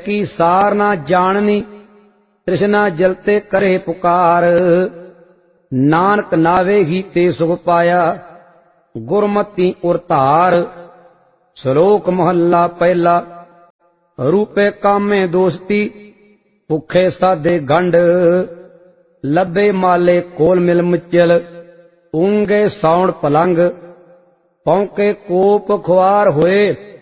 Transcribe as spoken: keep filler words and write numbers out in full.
की सार ना जाननी, तृष्णा जलते करे पुकार। नानक नावे ही ते सुख पाया, गुरमति उरतार। श्लोक महला पहला। रूपे कामे दोस्ती, भुखे साधे गंड। लबे माले कोल मिल मुचल, ऊंगे सौण पलंग। पौंके कोप खुआर होए,